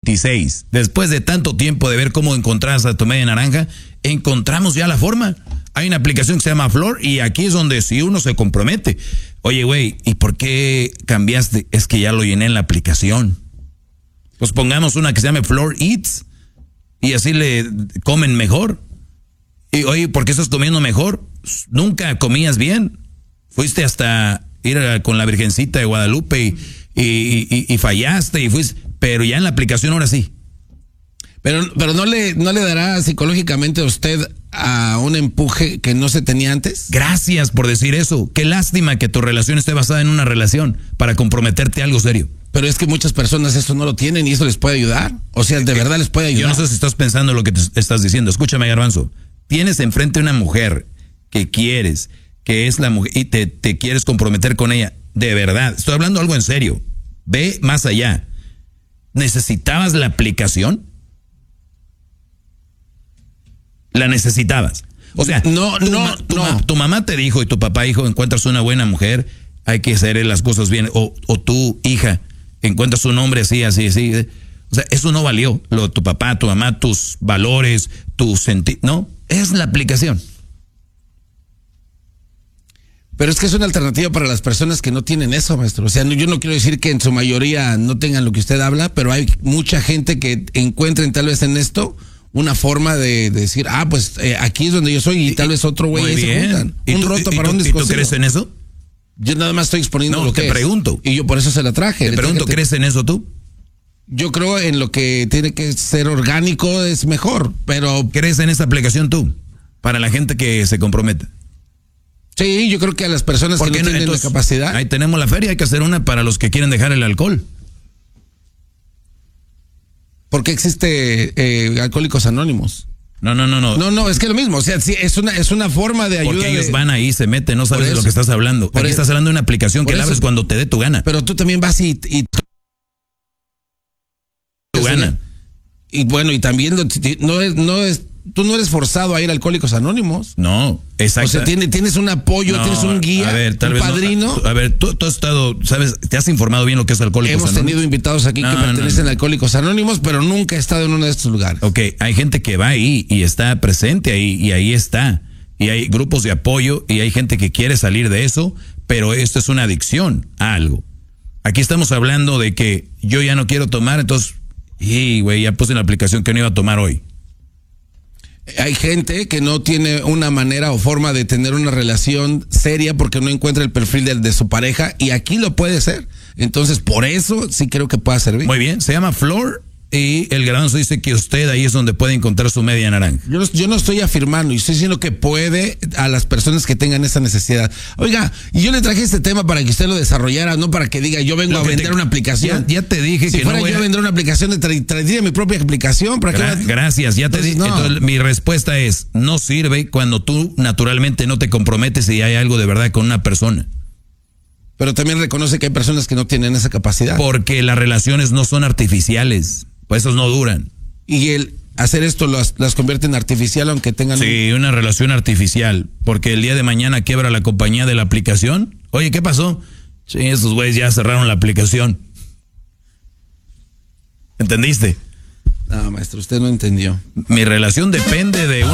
26. Después de tanto tiempo de ver cómo encontrabas a tu media naranja, encontramos ya la forma. Hay una aplicación que se llama Flor y aquí es donde si uno se compromete. Oye, güey, ¿y por qué cambiaste? Es que ya lo llené en la aplicación. Pues pongamos una que se llame Flor Eats y así le comen mejor. Y oye, ¿por qué estás comiendo mejor? Nunca comías bien. Fuiste hasta ir con la Virgencita de Guadalupe y fallaste y fuiste, pero ya en la aplicación ahora sí. Pero no le dará psicológicamente a usted a un empuje que no se tenía antes. Gracias por decir eso. Qué lástima que tu relación esté basada en una relación para comprometerte a algo serio. Pero es que muchas personas eso no lo tienen y eso les puede ayudar. O sea, de verdad les puede ayudar. Yo no sé si estás pensando lo que te estás diciendo. Escúchame, Garbanzo. Tienes enfrente una mujer que quieres, que es la mujer, y te quieres comprometer con ella. De verdad, estoy hablando algo en serio. Ve más allá. ¿Necesitabas la aplicación? ¿La necesitabas? O sea, tu mamá te dijo y tu papá dijo, encuentras una buena mujer, hay que hacer las cosas bien. O tu hija, encuentras un hombre así. O sea, eso no valió. Tu papá, tu mamá, tus valores, tu sentido. No, es la aplicación. Pero es que es una alternativa para las personas que no tienen eso, maestro. O sea, yo no quiero decir que en su mayoría no tengan lo que usted habla, pero hay mucha gente que encuentren tal vez en esto una forma de decir, pues aquí es donde yo soy y tal vez otro güey se juntan. Un roto para un descosido. ¿Y tú crees en eso? Yo nada más estoy exponiendo lo que te pregunto. Y yo por eso se la traje. Te pregunto, ¿crees en eso tú? Yo creo en lo que tiene que ser orgánico es mejor, pero... ¿Crees en esta aplicación tú? Para la gente que se comprometa. Sí, yo creo que a las personas que no tienen la capacidad. Ahí tenemos la feria, hay que hacer una para los que quieren dejar el alcohol. ¿Por qué existe Alcohólicos Anónimos? No. No, es que lo mismo, o sea, sí, es una forma de ayuda. Porque ellos van ahí, se meten, no sabes de lo que estás hablando. Aquí estás hablando de una aplicación que la abres cuando te dé tu gana. Pero tú también vas y tu gana. Y bueno, y también tú no eres forzado a ir a Alcohólicos Anónimos. No, exacto. O sea, tienes un apoyo, tienes un guía, un padrino. Tú has estado, ¿sabes? ¿Te has informado bien lo que es Alcohólicos Anónimos? Hemos tenido invitados aquí que pertenecen a Alcohólicos Anónimos, pero nunca he estado en uno de estos lugares. Ok, hay gente que va ahí y está presente ahí y ahí está. Y hay grupos de apoyo y hay gente que quiere salir de eso, pero esto es una adicción a algo. Aquí estamos hablando de que yo ya no quiero tomar, entonces, ya puse en la aplicación que no iba a tomar hoy. Hay gente que no tiene una manera o forma de tener una relación seria porque no encuentra el perfil de su pareja y aquí lo puede ser. Entonces, por eso sí creo que pueda servir. Muy bien, se llama Flor y el Garbanzo dice que usted ahí es donde puede encontrar su media naranja. Yo no estoy afirmando y estoy diciendo que puede a las personas que tengan esa necesidad. Oiga, y yo le traje este tema para que usted lo desarrollara, no para que diga yo vengo a vender una aplicación. Ya te dije si que fuera yo a vender una aplicación, traería mi propia aplicación. Gracias, ya te dije. No. Entonces, mi respuesta es, no sirve cuando tú naturalmente no te comprometes y hay algo de verdad con una persona. Pero también reconoce que hay personas que no tienen esa capacidad. Porque las relaciones no son artificiales. Pues esos no duran. Y el hacer esto las convierte en artificial aunque tengan... Sí, una relación artificial. Porque el día de mañana quiebra la compañía de la aplicación. Oye, ¿qué pasó? Sí, esos güeyes ya cerraron la aplicación. ¿Entendiste? No, maestro, usted no entendió. Mi relación depende de...